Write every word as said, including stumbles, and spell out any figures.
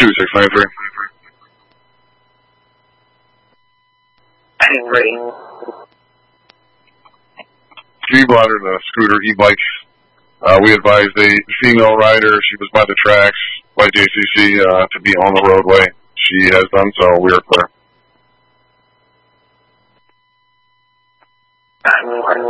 two six nine three. G-Blotter, the scooter e-bike. Uh, we advised a female rider, she was by the tracks, by J C C, uh, to be on the roadway. She has done so. We are clear.